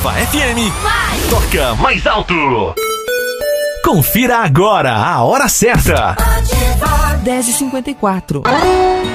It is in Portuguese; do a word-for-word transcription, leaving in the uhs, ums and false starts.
Ativa F M. Vai. Toca mais alto. Confira agora a hora certa. Ativa. dez e cinquenta e quatro.